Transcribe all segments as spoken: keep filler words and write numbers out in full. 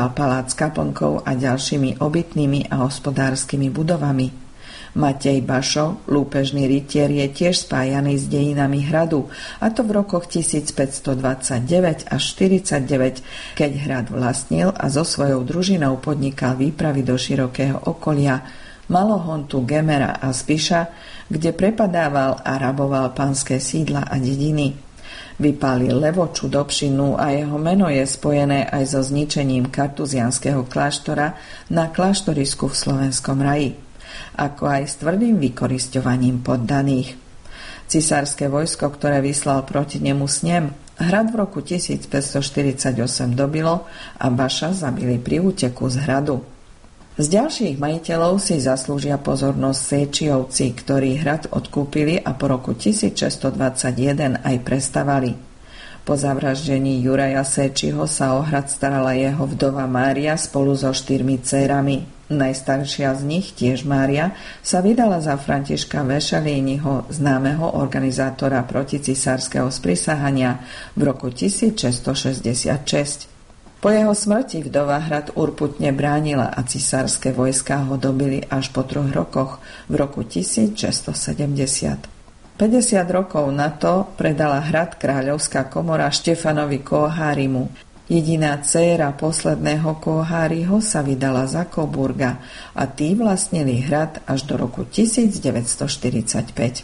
palác s kaplnkou a ďalšími obytnými a hospodárskymi budovami. Matej Bašo, lúpežný rytier, je tiež spájaný s dejinami hradu, a to v rokoch tisícpäťstodvadsaťdeväť až štyridsaťdeväť, keď hrad vlastnil a so svojou družinou podnikal výpravy do širokého okolia, Malohontu, Gemera a Spiša, kde prepadával a raboval panské sídla a dediny. Vypálil Levoču, Dobšinu a jeho meno je spojené aj so zničením kartuzianského kláštora na kláštorisku v Slovenskom raji, ako aj s tvrdým vykorisťovaním poddaných. Cisárske vojsko, ktoré vyslal proti nemu Snem, hrad v roku tisícpäťstoštyridsaťosem dobilo a Baša zabili pri úteku z hradu. Z ďalších majiteľov si zaslúžia pozornosť Séčiovci, ktorí hrad odkúpili a po roku tisícšesťstodvadsaťjeden aj prestavali. Po zavraždení Juraja Séčiho sa o hrad starala jeho vdova Mária spolu so štyrmi dcérami. Najstaršia z nich, tiež Mária, sa vydala za Františka Vešelíniho, známeho organizátora proticisárskeho sprisahania v roku tisícšesťstošesťdesiatšesť. Po jeho smrti vdova hrad urputne bránila a cisárske vojská ho dobili až po troch rokoch v roku tisícšesťstosedemdesiat. päťdesiat rokov na to predala hrad kráľovská komora Štefanovi Kohárimu. Jediná dcéra posledného Koháriho sa vydala za Coburga a tí vlastnili hrad až do roku tisícdeväťstoštyridsaťpäť.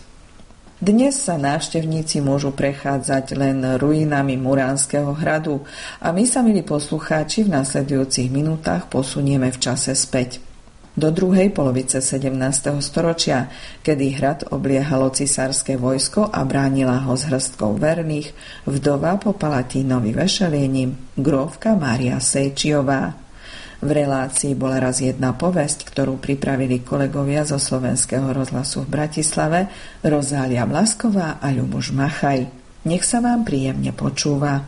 Dnes sa návštevníci môžu prechádzať len ruinami Muránskeho hradu a my sa, milí poslucháči, v nasledujúcich minútach posunieme v čase späť. Do druhej polovice sedemnásteho storočia, kedy hrad obliehalo cisárske vojsko a bránila ho s hrstkou verných vdova po Palatínovi Vešelínim, grófka Mária Séčiová. V relácii bola raz jedna povesť, ktorú pripravili kolegovia zo Slovenského rozhlasu v Bratislave, Rozália Vlasková a Ľuboš Machaj. Nech sa vám príjemne počúva.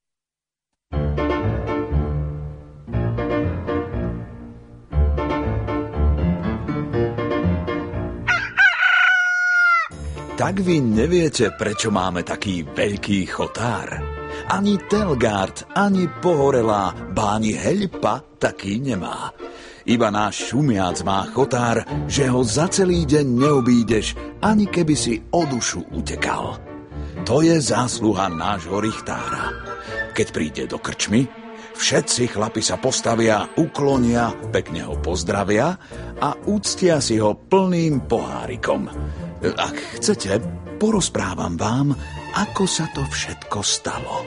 Tak vy neviete, prečo máme taký veľký chotár? Ani Telgard, ani Pohorelá, báni Heľpa taký nemá. Iba náš Šumiac má chotár, že ho za celý deň neobídeš, ani keby si o dušu utekal. To je zásluha nášho richtára. Keď príde do krčmy, všetci chlapi sa postavia, uklonia, pekne ho pozdravia a uctia si ho plným pohárikom. Ak chcete, porozprávam vám, ako sa to všetko stalo.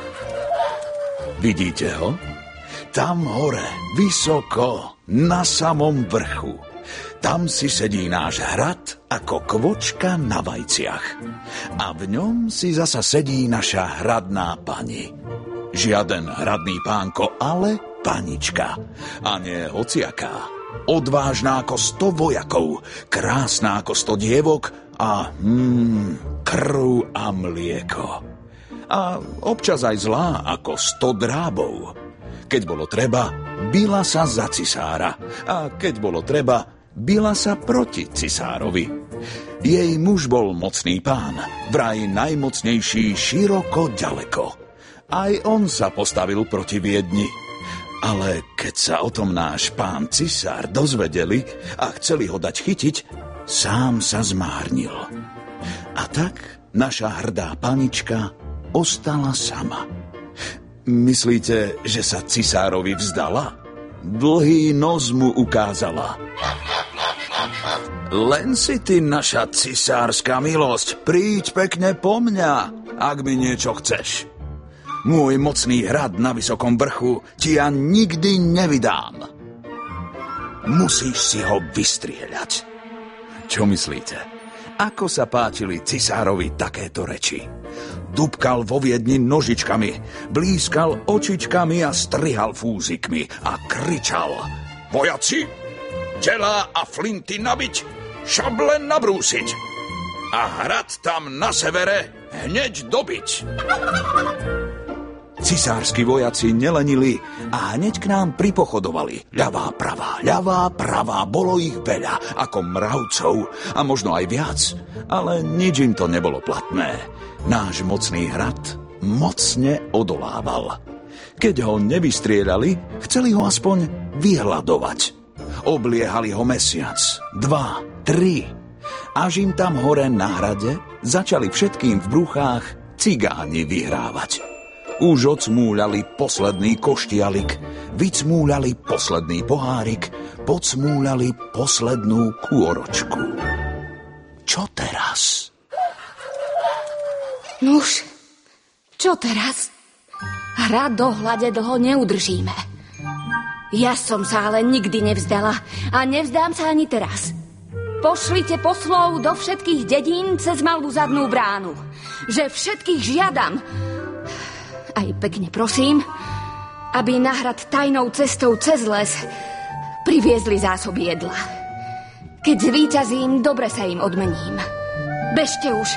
Vidíte ho? Tam hore, vysoko, na samom vrchu. Tam si sedí náš hrad ako kvočka na vajciach. A v ňom si zasa sedí naša hradná pani. Žiaden hradný pánko, ale panička. A nie hociaká. Odvážna ako sto vojakov, krásna ako sto dievok a hmm, krv a mlieko. A občas aj zlá ako sto drábov. Keď bolo treba, bila sa za cisára. A keď bolo treba, bila sa proti cisárovi. Jej muž bol mocný pán, vraj najmocnejší široko ďaleko. Aj on sa postavil proti Viedni. Ale keď sa o tom náš pán cisár dozvedeli a chceli ho dať chytiť, sám sa zmárnil. A tak naša hrdá panička ostala sama. Myslíte, že sa cisárovi vzdala? Dlhý nos mu ukázala. Len si ty, naša cisárska milosť, príď pekne po mňa, ak mi niečo chceš. Môj mocný hrad na vysokom vrchu ti ja nikdy nevydám. Musíš si ho vystrieľať. Čo myslíte? Ako sa páčili cisárovi takéto reči? Dubkal vo Viedni nožičkami, blízkal očičkami a strihal fúzikmi a kričal: Vojaci, delá a flinty nabiť, šable nabrúsiť a hrad tam na severe hneď dobiť. Cisársky vojaci nelenili a hneď k nám pripochodovali. Ľavá, pravá, ľavá, pravá, bolo ich veľa, ako mravcov a možno aj viac, ale nič im to nebolo platné. Náš mocný hrad mocne odolával. Keď ho nevystrieľali, chceli ho aspoň vyhľadovať. Obliehali ho mesiac, dva, tri. Až im tam hore na hrade začali všetkým v bruchách cigáni vyhrávať. Už odsmúľali posledný koštialik, vycmúľali posledný pohárik, podsmúľali poslednú kôročku. Čo teraz? Nuž, čo teraz? Hra dohľade dlho neudržíme. Ja som sa ale nikdy nevzdala a nevzdám sa ani teraz. Pošlite poslov do všetkých dedín cez malú zadnú bránu, že všetkých žiadam. Aj pekne prosím, aby na hrad tajnou cestou cez les priviezli zásoby jedla. Keď zvíťazím, dobre sa im odmením. Bežte už.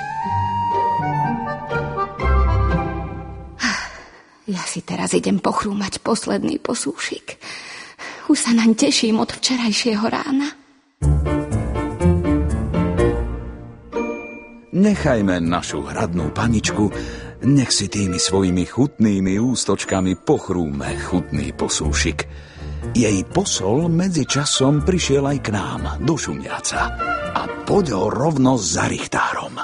Ja si teraz idem pochrúmať posledný posúšik. Už sa naň teším od včerajšieho rána. Nechajme našu hradnú paničku, nech si tými svojimi chutnými ústočkami pochrúme chutný posúšik. Jej posol medzičasom prišiel aj k nám, do Šumiaca. A poď ho rovno za richtárom.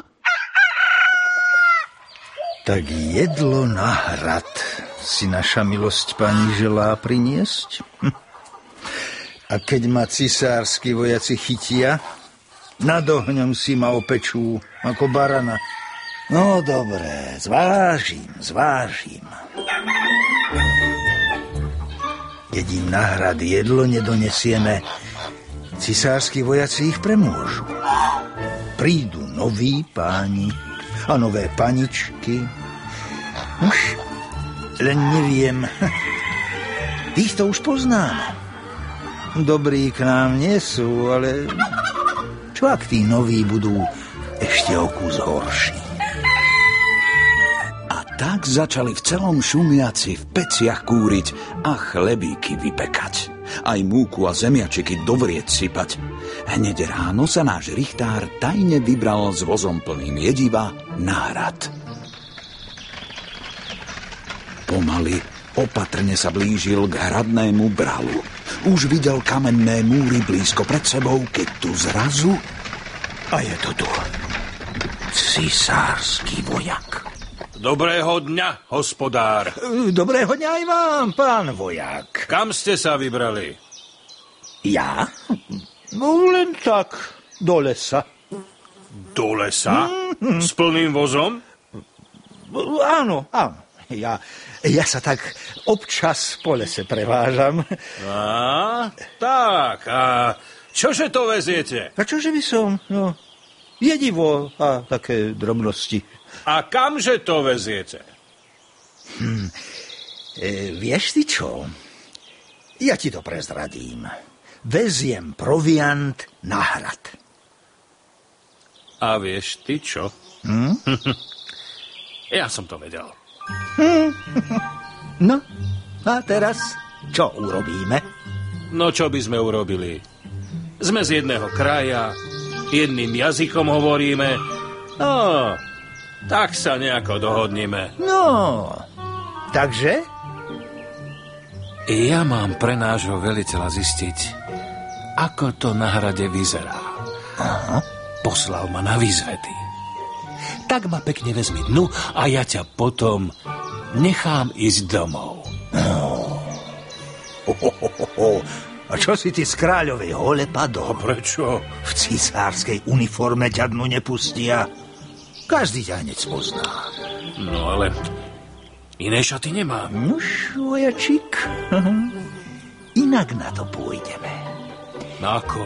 Tak jedlo na hrad si naša milosť pani želá priniesť? A keď ma cisársky vojaci chytia, nad ohňom si ma opečú ako barana. No dobre, zvážim, zvážim. Keď im na hrad jedlo nedonesieme, cisársky vojaci ich premôžu. Prídu noví páni a nové paničky. Už len neviem. Týchto už poznám. Dobrí k nám nie sú, ale čo ak tí noví budú ešte o kus horší? A tak začali v celom Šumiaci v peciach kúriť a chlebíky vypekať. Aj múku a zemiačiky do vriec sypať. Hneď ráno sa náš richtár tajne vybral s vozom plným jediva na hrad. Pomaly, opatrne sa blížil k hradnému bralu. Už videl kamenné múry blízko pred sebou, keď tu zrazu... A je to tu. Cisársky vojak. Dobrého dňa, hospodár. Dobrého dňa aj vám, pán vojak. Kam ste sa vybrali? Ja? No len tak, do lesa. Do lesa? Mm-hmm. S plným vozom? Áno, áno. Ja, ja sa tak občas po lese prevážam. Á, tak. A čože to veziete? A čože by som? No, jedivo a také drobnosti. A kamže to veziete? Hm, e, vieš ty čo? Ja ti to prezradím. Veziem proviant na hrad. A vieš ty čo? Hm? Ja som to vedel. Hm. No, a teraz čo urobíme? No čo by sme urobili? Sme z jedného kraja, jedným jazykom hovoríme. No, tak sa nejako dohodneme. No, takže? Ja mám pre nášho veliteľa zistiť, ako to na hrade vyzerá. Aha. Poslal ma na výzvety. Tak ma pekne vezmi dnu a ja ťa potom nechám ísť domov. No. Ho, ho, ho, ho. A čo si ty z kráľovej hole padol? A prečo? V cisárskej uniforme ťa dnu nepustia. Každý ťa hneď spozná. No ale iné šaty nemám. Nuž, vojačik, inak na to pôjdeme. No ako?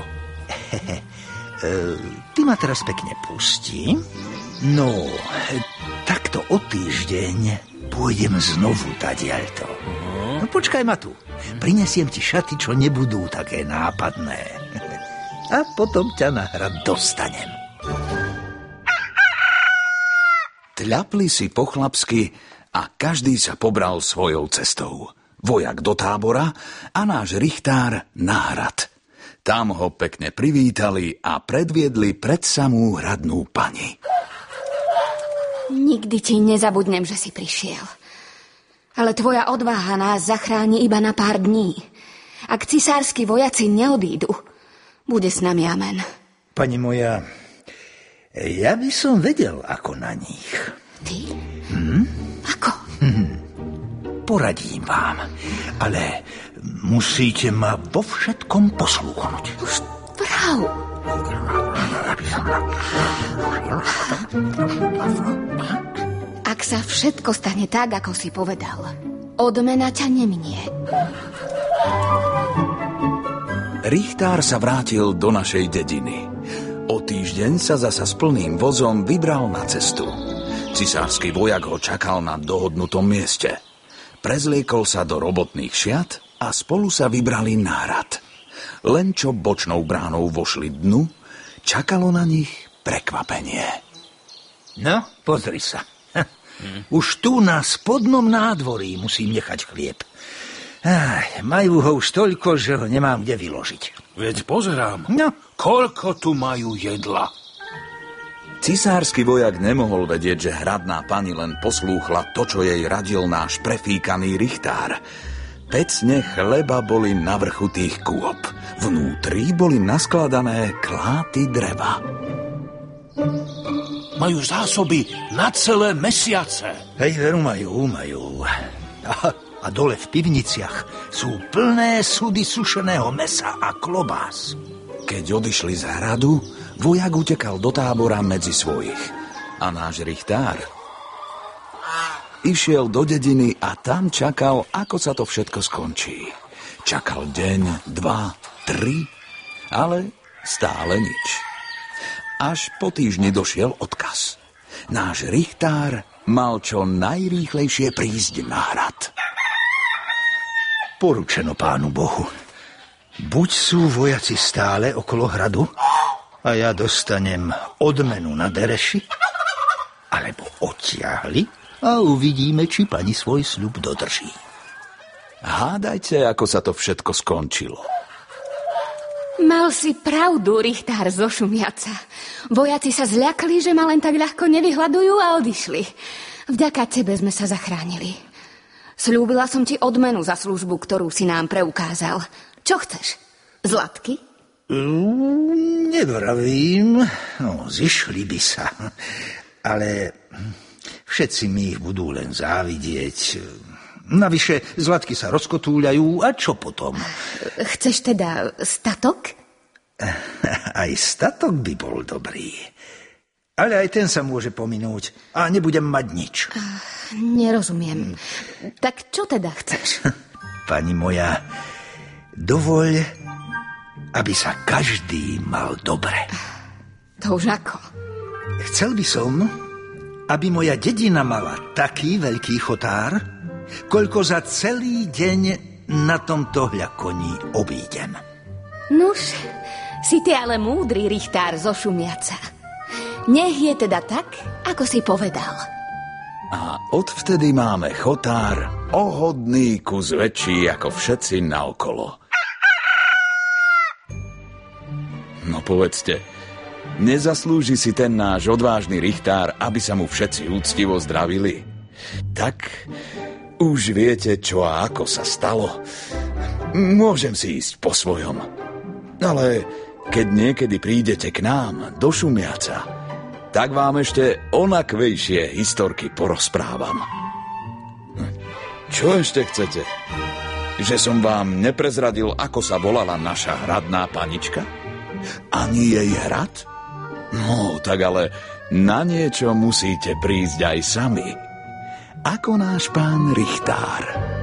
Ty ma teraz pekne pustí. No, takto o týždeň pôjdem znovu tadiaľto. Uh-huh. No, počkaj ma tu. Prinesiem ti šaty, čo nebudú také nápadné. A potom ťa na hrad dostanem. Tľapli si po chlapsky a každý sa pobral svojou cestou. Vojak do tábora a náš richtár na hrad. Tam ho pekne privítali a predviedli pred samú hradnú pani. Nikdy ti nezabudnem, že si prišiel. Ale tvoja odvaha nás zachráni iba na pár dní. Ak cisársky vojaci neodídu, bude s nami amen. Pani moja, ja by som vedel, ako na nich. Ty? Hm? Ako? Hm. Poradím vám, ale musíte ma vo všetkom poslúchnuť. Už prav. Ak sa všetko stane tak, ako si povedal, odmena ťa neminie. Richtár sa vrátil do našej dediny. O týždeň sa zasa s plným vozom vybral na cestu. Cisársky vojak ho čakal na dohodnutom mieste. Prezliekol sa do robotných šiat a spolu sa vybrali na hrad. Len čo bočnou bránou vošli dnu, čakalo na nich prekvapenie. No, pozri sa. Hm. Už tu na spodnom nádvorí musím nechať chlieb. Aj, majú ho už toľko, že ho nemám kde vyložiť. Veď pozerám, no. Koľko tu majú jedla. Cisársky vojak nemohol vedieť, že hradná pani len poslúchla to, čo jej radil náš prefíkaný richtár. Pecne chleba boli na vrchu tých kôp. Vnútri boli naskladané kláty dreva. Majú zásoby na celé mesiace. Hej, veru, majú, majú. A, a dole v pivniciach sú plné súdy sušeného mesa a klobás. Keď odišli z hradu, vojak utekal do tábora medzi svojich. A náš richtár išiel do dediny a tam čakal, ako sa to všetko skončí. Čakal deň, dva, tri, ale stále nič. Až po týždni došiel odkaz. Náš richtár mal čo najrýchlejšie prísť na hrad. Poručeno Pánu Bohu. Buď sú vojaci stále okolo hradu a ja dostanem odmenu na dereši, alebo odtiahli a uvidíme, či pani svoj sľub dodrží. Hádajte, ako sa to všetko skončilo. Mal si pravdu, richtár zo Šumiaca. Vojaci sa zľakli, že ma len tak ľahko nevyhľadujú a odišli. Vďaka tebe sme sa zachránili. Sľúbila som ti odmenu za službu, ktorú si nám preukázal. Čo chceš? Zlatky? Mm, nevravím. No, zišli by sa. Ale všetci mi ich budú len závidieť. Navyše, zlatky sa rozkotúľajú a čo potom? Chceš teda statok? Aj statok by bol dobrý. Ale aj ten sa môže pominúť a nebudem mať nič. Nerozumiem. Tak čo teda chceš? Pani moja, dovoľ, aby sa každý mal dobre. To už ako? Chcel by som, aby moja dedina mala taký veľký chotár, koľko za celý deň na tomto hľakoni obídem. Nuž, si ty ale múdry richtár zo Šumiaca. Nech je teda tak, ako si povedal. A odvtedy máme chotár ohodný kus väčší ako všetci naokolo. No povedzte, nezaslúži si ten náš odvážny richtár, aby sa mu všetci úctivo zdravili? Tak už viete, čo a ako sa stalo. Môžem si ísť po svojom. Ale keď niekedy prídete k nám do Šumiaca, tak vám ešte onakvejšie historky porozprávam. Čo ešte chcete? Že som vám neprezradil, ako sa volala naša hradná panička? Ani jej hrad? No, tak ale na niečo musíte prísť aj sami. Ako náš pán richtár.